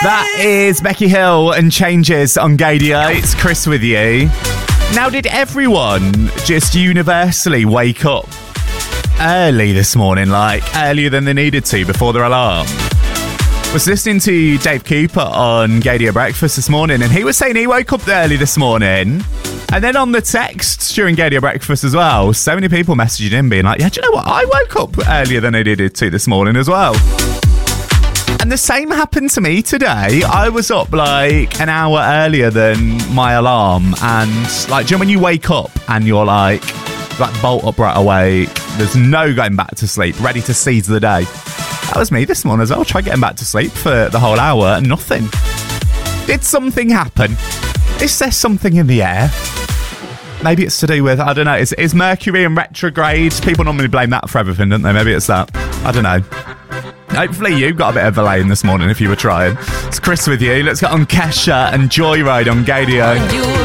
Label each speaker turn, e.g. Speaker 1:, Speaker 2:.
Speaker 1: That is Becky Hill and Changes on Gadio. It's Chris with you. Now, did everyone just universally wake up early this morning, like earlier than they needed to before their alarm? I was listening to Dave Cooper on Gadio Breakfast this morning, and he was saying he woke up early this morning. And then on the texts during Gadio Breakfast as well, so many people messaging him being like, yeah, do you know what? I woke up earlier than I needed to this morning as well. And the same happened to me today. I was up like an hour earlier than my alarm. And like, do you know when you wake up and you're like bolt upright awake, there's no going back to sleep, ready to seize the day. That was me this morning as well. Tried getting back to sleep for the whole hour and nothing. Did something happen? Is there something in the air? Maybe it's to do with, I don't know, is Mercury in retrograde? People normally blame that for everything, don't they? Maybe it's that. I don't know. Hopefully you got a bit of a lane this morning if you were trying. It's Chris with you. Let's get on Kesha and Joyride on Gadio.